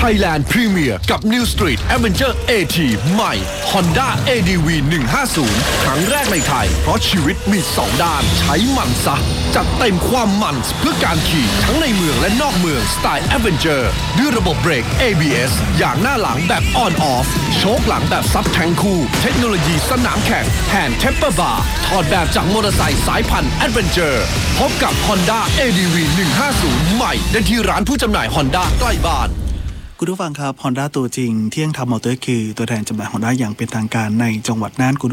Thailand Premier กับ New Street Avenger AT ใหม่ Honda ADV 150ครั้งแรกในไทยเพราะชีวิตมี2ด้านใช้มันซะจัดเต็มความมันเพื่อการขี่ทั้งในเมืองและนอกเมืองสไตล์ Avenger ด้วยระบบเบรก ABS อย่างหน้าหลังแบบ On-Off โชคหลังแบบซับแทงคู่เทคโนโลยีสนามแข่ง Hand Taper Bar ถอดแบบจากมอเตอร์ไซค์สายพันธุ์ Adventure พบกับ Honda ADV 150ใหม่ได้ที่ร้านผู้จำหน่าย Honda ใกล้บ้านคุณผู้ฟังครับ Honda ตัวจริงเที่ยงธรรมมอเตอร์คือตัวแทนจำหน่าย Honda อย่างเป็นทางการในจังหวัดน่าน